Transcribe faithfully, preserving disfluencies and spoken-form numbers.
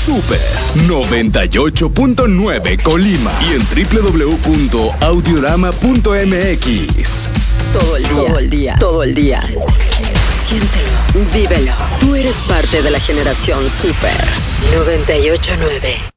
Super noventa y ocho punto nueve Colima y en doble u doble u doble u punto audiorama punto m x. Todo el día, todo el día, todo el día. Siéntelo, vívelo. Tú eres parte de la generación Super noventa y ocho punto nueve.